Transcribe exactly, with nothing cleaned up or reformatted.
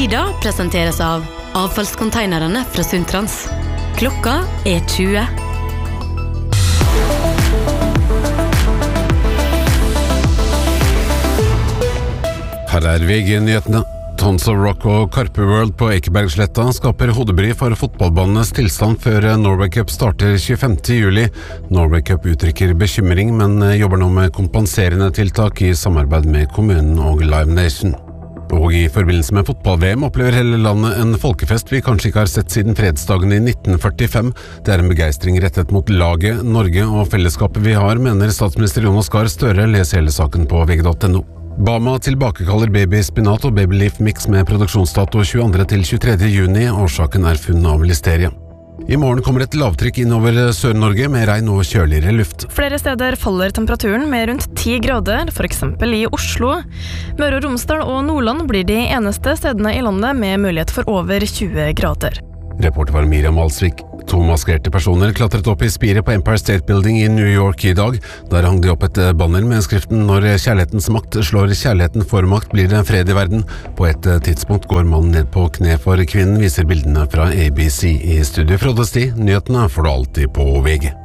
Tida presenteres av avfallskonteinerne fra Sundtrans. Klokka er tjue. Her er V G-nyhetene. Tons of Rock og Karpe World på Ekebergsletta skaper hodebry for fotballbanenes tilstand før Norway Cup starter tjuefemte juli. Norway Cup uttrykker bekymring, men jobber nå med kompenserende tiltak i samarbeid med kommunen og Live Nation. Og i forbindelse med fotball-V M opplever hele landet en folkefest vi kanskje ikke har sett siden fredsdagen i nitten førtifem. Det er en begeistring rettet mot laget, Norge og fellesskapet vi har, mener statsminister Jonas Gahr Støre. Les hele saken på V G punktum no. Bama tilbakekaller babyspinat og babyleaf mix med produksjonsdato tjueandre til tjuetredje juni. Årsaken er funn av listeria. I morgen kommer et lavtrykk innover Sør-Norge med regn og kjøligere luft. Flere steder faller temperaturen med rundt ti grader, for eksempel i Oslo. Møre og Romsdal og Nordland blir de eneste stedene i landet med mulighet for over tjue grader. Reporter var Miriam Alsvik. To maskerte personer klatret opp i spiret på Empire State Building i New York i dag. Der hang de opp et banner med skriften «Når kjærlighetens makt slår kjærligheten for makt, blir det fred i verden». På et tidspunkt går mannen ned på kne for kvinnen, viser bildene fra A B C. I studio Frode Sti. Nyhetene får du alltid på V G.